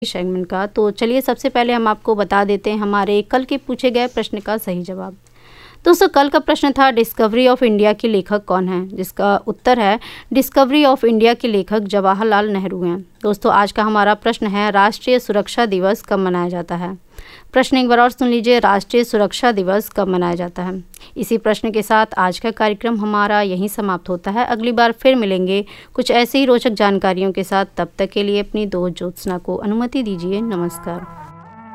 Segment का। तो चलिए सबसे पहले हम आपको बता देते हैं हमारे कल के पूछे गए प्रश्न का सही जवाब। दोस्तों कल का प्रश्न था डिस्कवरी ऑफ इंडिया के लेखक कौन हैं, जिसका उत्तर है डिस्कवरी ऑफ इंडिया के लेखक जवाहरलाल नेहरू हैं। दोस्तों आज का हमारा प्रश्न है राष्ट्रीय सुरक्षा दिवस कब मनाया जाता है। प्रश्न एक बार और सुन लीजिए, राष्ट्रीय सुरक्षा दिवस कब मनाया जाता है। इसी प्रश्न के साथ आज का कार्यक्रम हमारा यहीं समाप्त होता है। अगली बार फिर मिलेंगे कुछ ऐसी ही रोचक जानकारियों के साथ। तब तक के लिए अपनी दोस्त ज्योत्सना को अनुमति दीजिए। नमस्कार।